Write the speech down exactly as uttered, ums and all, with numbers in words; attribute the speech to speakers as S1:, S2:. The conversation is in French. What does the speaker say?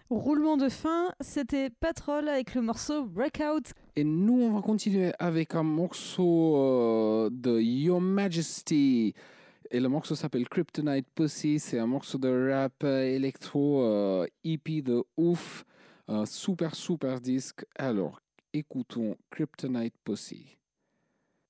S1: Roulement de fin, c'était Patrol avec le morceau Breakout.
S2: Et nous, on va continuer avec un morceau euh, de Your Majesty. Et le morceau s'appelle Kryptonite Pussy. C'est un morceau de rap euh, électro euh, hippie de ouf. Un super, super disque. Alors, écoutons Kryptonite Pussy.